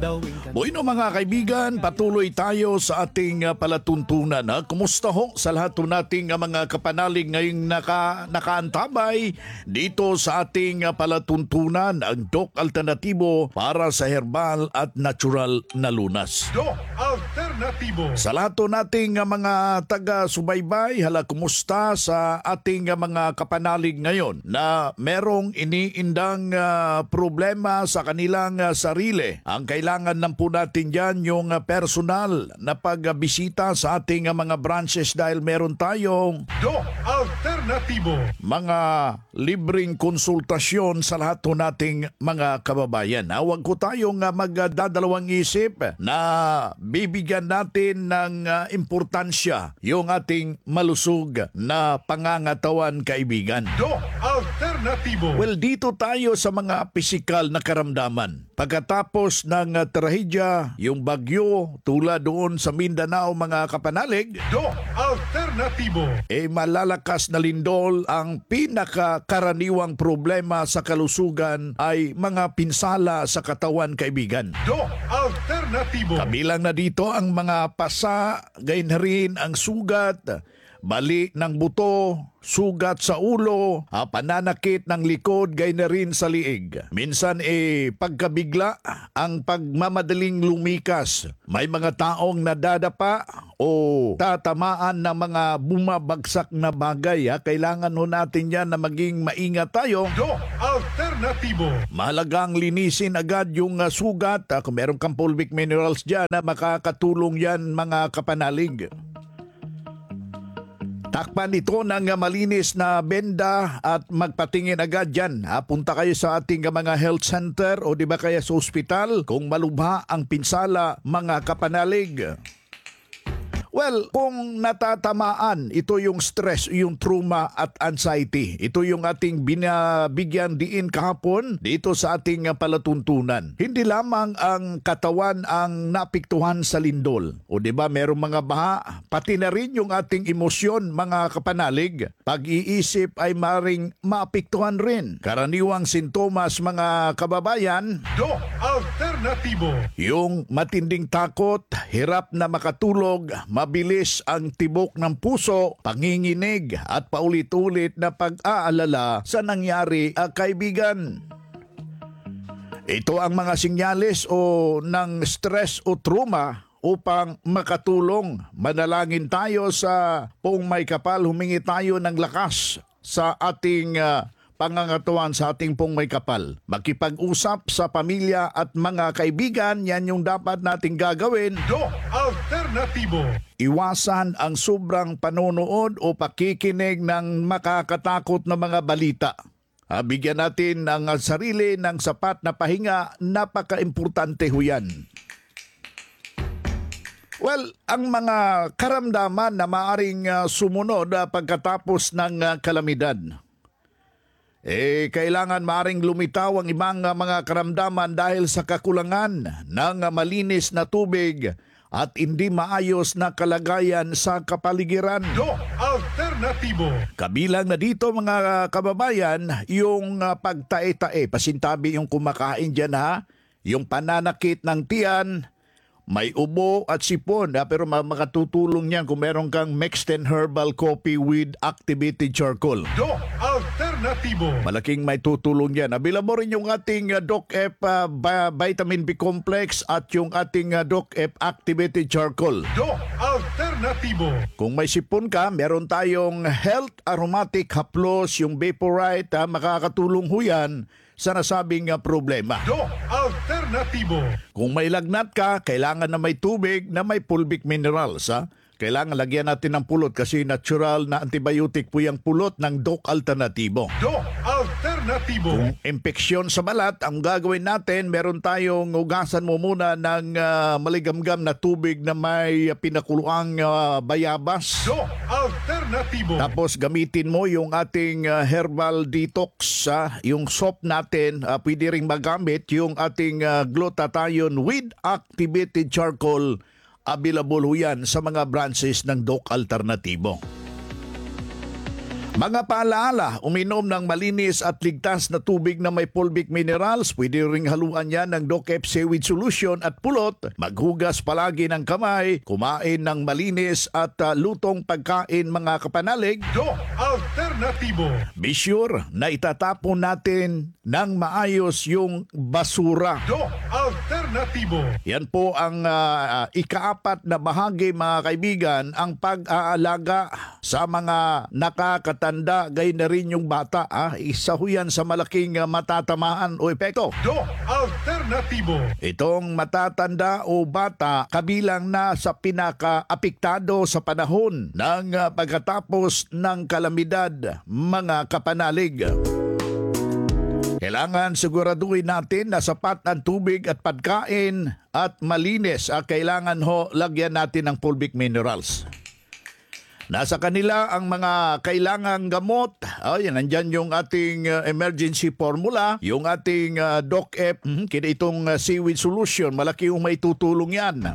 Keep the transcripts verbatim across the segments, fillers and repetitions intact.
Bueno mga kaibigan, patuloy tayo sa ating uh, palatuntunan. Ha? Kumusta ho sa lahat po nating uh, mga kapanalig ngayong naka, nakaantabay dito sa ating uh, palatuntunan, ang Doc Alternatibo para sa herbal at natural na lunas. Doc Alternatibo. Sa lahat po nating uh, mga taga-subaybay, hala kumusta sa ating uh, mga kapanalig ngayon na merong iniindang uh, problema sa kanilang uh, sarili. Ang kailangan lang po natin dyan yung uh, personal na pagbisita sa ating uh, mga branches dahil meron tayong Doc Alternatibo. mga libreng konsultasyon sa lahat po nating mga kababayan. Ha? Huwag ko tayong uh, magdadalawang isip na bibigyan natin ng uh, importansya yung ating malusog na pangangatawan, kaibigan. Doc Alternatibo. Well, dito tayo sa mga pisikal na karamdaman. Pagkatapos ng uh, trahedya, yung bagyo tulad doon sa Mindanao, mga kapanalig, Doc Alternatibo. eh malalakas na lindol. Ang pinakakaraniwang problema sa kalusugan ay mga pinsala sa katawan, kaibigan. Doc Alternatibo. Kabilang na dito ang mga pasa, gayon rin ang sugat, bali ng buto, sugat sa ulo, ah, pananakit ng likod, gayon na rin sa liig. Minsan eh pagkabigla, ang pagmamadaling lumikas. May mga taong nadadapa o tatamaan ng mga bumabagsak na bagay. Ha? Kailangan ho natin yan na maging maingat tayo. Doc Alternatibo. Mahalagang linisin agad yung uh, sugat. Uh, kung meron kang fulvic minerals dyan, na makakatulong yan, mga kapanalig. Takpan ito ng uh, malinis na benda at magpatingin agad dyan. Ha? Punta kayo sa ating uh, mga health center o di ba kaya sa ospital kung malubha ang pinsala, mga kapanalig. Well, kung natatamaan, ito yung stress, yung trauma at anxiety. Ito yung ating binabigyan diin kahapon dito sa ating palatuntunan. Hindi lamang ang katawan ang napiktuhan sa lindol. O di ba merong mga baha, pati na rin yung ating emosyon, mga kapanalig. Pag-iisip ay maring maapektuhan rin. Karaniwang sintomas, mga kababayan, Doc Alternatibo. yung matinding takot, hirap na makatulog, mabilis ang tibok ng puso, panginginig at paulit-ulit na pag-aalala sa nangyari, uh, kaibigan. Ito ang mga sinyales o ng stress o trauma. Upang makatulong, manalangin tayo sa Poong May Kapal, humingi tayo ng lakas sa ating uh, pangangatawan sa ating Pong May Kapal. Makipag-usap sa pamilya at mga kaibigan, yan yung dapat nating gagawin. Doc Alternatibo. Iwasan ang sobrang panonood o pakikinig ng makakatakot na mga balita. Ah, bigyan natin ang sarili ng sapat na pahinga, napaka-importante ho yan. Well, ang mga karamdaman na maaring uh, sumunod uh, pagkatapos ng uh, kalamidad. Eh, kailangan maaring lumitaw ang ibang uh, mga karamdaman dahil sa kakulangan ng uh, malinis na tubig at hindi maayos na kalagayan sa kapaligiran. Doc Alternatibo. Kabilang na dito, mga kababayan, yung uh, pagtae-tae, pasintabi yung kumakain dyan, ha? Yung pananakit ng tiyan, may ubo at sipon, ha? Pero makatutulong yan kung meron kang Mexten Herbal Coffee with Activated Charcoal. Doc Alternatibo. Malaking may tutulong yan. Available rin yung ating uh, Doc F uh, Vitamin B Complex at yung ating uh, Doc F Activated Charcoal. Doc Alternatibo. Kung may sipon ka, meron tayong Health Aromatic Haplos, yung Vaporite, ha? Makakatulong ho yan sa nasabing uh, problema. Doc Alternatibo. Kung may lagnat ka, kailangan na may tubig na may fulvic minerals. Ha? Kailangan lagyan natin ng pulot kasi natural na antibiotic po yung pulot ng Doc Alternatibo. Doc Alternatibo. Kung impeksyon sa balat, ang gagawin natin, meron tayong ugasan mo muna ng uh, maligamgam na tubig na may pinakuluang uh, bayabas. Doc Alternatibo. Tapos gamitin mo yung ating uh, herbal detox, uh, yung soap natin, uh, pwede ring magamit yung ating uh, glutathione with activated charcoal. Available ho yan sa mga branches ng Doc Alternatibo. Mga paalaala, uminom ng malinis at ligtas na tubig na may fulvic minerals. Pwede ring haluan yan ng Doc-Ep Seaweed Solution at pulot. Maghugas palagi ng kamay, kumain ng malinis at uh, lutong pagkain mga kapanalig. Doc Alternatibo. Be sure na itatapon natin ng maayos yung basura. Doc Alternatibo. Yan po ang uh, ikaapat na bahagi mga kaibigan, ang pag-aalaga sa mga nakakatanda, gay na rin yung bata. Ah. Isa ho yan sa malaking uh, matatamaan o epekto. Doc Alternatibo. Itong matatanda o bata kabilang na sa pinaka-apektado sa panahon ng uh, pagkatapos ng kalamidad mga kapanalig. Kailangan siguraduhin natin na sapat ang tubig at pagkain at malinis. Ah, kailangan ho lagyan natin ng fulvic minerals. Nasa kanila ang mga kailangang gamot. Ay, nandyan yung ating uh, emergency formula, yung ating uh, Doc-Ep, hmm, kina itong uh, Seaweed Solution. Malaki yung may tutulong yan.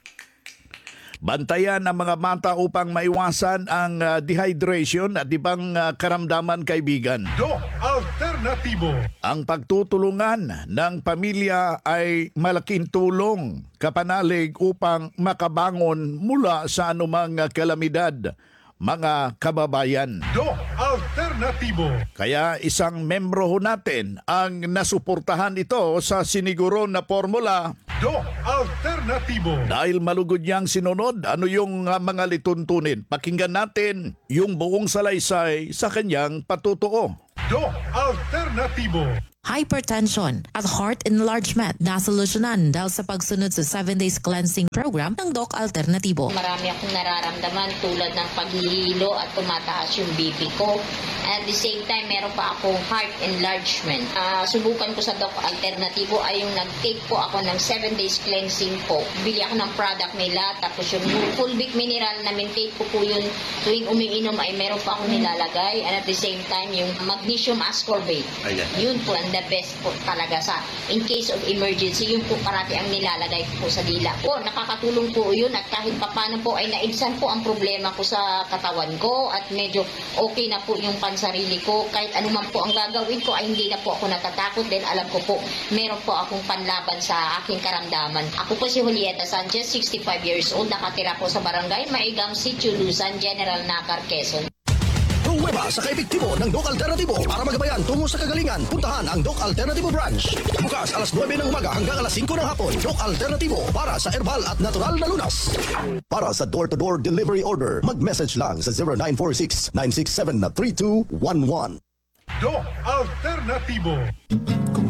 Bantayan ang mga mata upang maiwasan ang uh, dehydration at ibang uh, karamdaman kaibigan. Doc Alternatibo. Ang pagtutulungan ng pamilya ay malaking tulong, kapanalig, upang makabangon mula sa anumang kalamidad, mga kababayan. Doc Alternatibo. Kaya isang membro ho natin ang nasuportahan ito sa siniguro na formula. Doc Alternatibo. Dahil malugod niyang sinunod, ano yung uh, mga lituntunin? Pakinggan natin yung buong salaysay sa kanyang patutuo. Doc Alternatibo. Hypertension at heart enlargement na solusyonan dahil sa pagsunod sa seven days cleansing program ng Doc Alternatibo. Marami akong nararamdaman tulad ng paghihilo at tumataas yung B P ko. At the same time, meron pa akong heart enlargement. Uh, subukan ko sa Doc Alternatibo ay yung nag-take po ako ng seven days cleansing po. Bili ako ng product nila, tapos yung fulvic mineral na maintain ko po yun tuwing umiinom ay meron pa akong nilalagay. And at the same time, yung magnesium ascorbate. Yun po ang the best po talaga sa in case of emergency. Yun po parati ang nilalagay ko po sa dila ko. Nakakatulong po yun at kahit papano po ay naibsan po ang problema ko sa katawan ko at medyo okay na po yung pansarili ko. Kahit anuman po ang gagawin ko ay hindi na po ako natatakot dahil alam ko po meron po akong panlaban sa aking karamdaman. Ako po si Julieta Sanchez, sixty-five years old, nakatira po sa barangay Maigang Sitio, Luzon, General Nakar, Quezon. Pruweba sa kaepektibo ng Doc Alternatibo para magabayan tungo sa kagalingan. Puntahan ang Doc Alternatibo branch. Bukas alas nuwebe ng umaga hanggang alas singko ng hapon. Doc Alternatibo para sa herbal at natural na lunas. Para sa door-to-door delivery order, mag-message lang sa zero nine four six, nine six seven, three two one one. Doc Alternatibo. Kung